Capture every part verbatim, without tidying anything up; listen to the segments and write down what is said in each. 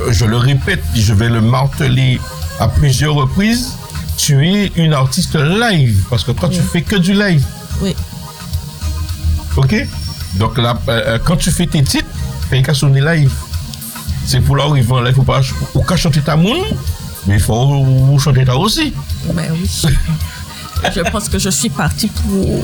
je le répète, je vais le marteler à plusieurs reprises, tu es une artiste live, parce que quand oui. tu fais que du live. Oui. Ok? Donc là, euh, quand tu fais tes titres, fais qu'à sonner live. C'est pour là où ils vont en live, il faut pas, ou qu'à chanter ta moune, mais il faut chanter ta aussi. Ben oui. Je pense que je suis partie pour.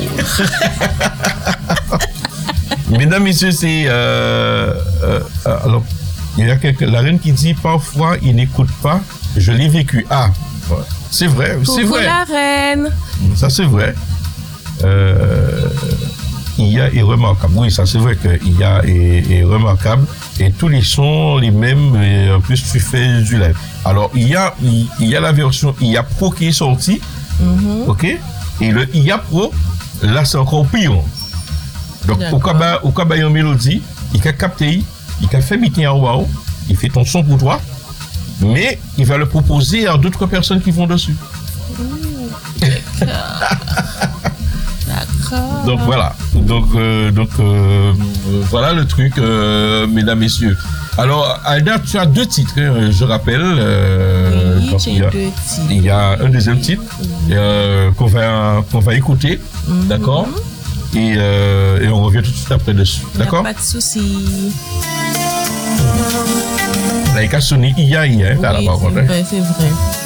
Mesdames, messieurs, c'est. Euh, euh, alors, il y a quelqu'un, la reine qui dit parfois il n'écoute pas, je l'ai vécu. Ah, c'est vrai, Coucou c'est vrai. La reine. Ça, c'est vrai. Euh, I A est remarquable. Oui, ça, c'est vrai que I A est, est remarquable. Et tous les sons, les mêmes, et en plus, tu fais du live. Alors, il y a, il y a la version I A Pro qui est sortie. Mm-hmm. OK? Et le I A Pro, là, c'est encore pire. Donc, au cas où il y a une mélodie, il a capté, il a fait meeting à wow, il fait ton son pour toi, mais il va le proposer à d'autres personnes qui vont dessus. Mmh, d'accord. D'accord. Donc voilà. Donc, euh, donc euh, voilà le truc, euh, mesdames, messieurs. Alors, Aïda, tu as deux titres, hein, je rappelle. Euh, oui, j'ai deux titres. Il y a un deuxième titre euh, qu'on va, qu'on va écouter, mm-hmm. d'accord? Et, euh, et on revient tout de suite après dessus, d'accord? Pas de souci. Là, il y a sonné I A I A, hein, oui, là, par contre. C'est vrai.